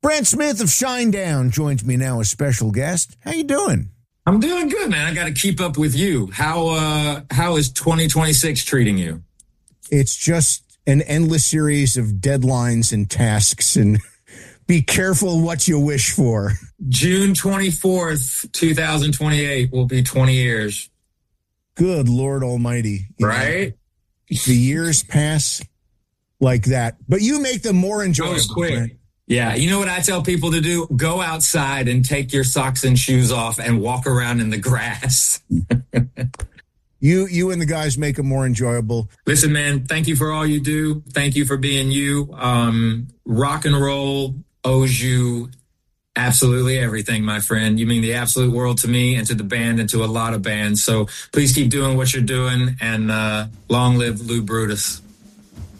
Brent Smith of Shinedown joins me now as special guest. How you doing? I'm doing good, man. I got to keep up with you. How is 2026 treating you? It's just an endless series of deadlines and tasks, and be careful what you wish for. June 24th, 2028 will be 20 years. Good Lord Almighty. Right? The years pass like that, but you make them more enjoyable. Goes quick. Yeah, you know what I tell people to do? Go outside and take your socks and shoes off and walk around in the grass. You and the guys make them more enjoyable. Listen, man, thank you for all you do. Thank you for being you. Rock and roll owes you absolutely everything, my friend. You mean the absolute world to me and to the band and to a lot of bands. So please keep doing what you're doing, and long live Lou Brutus.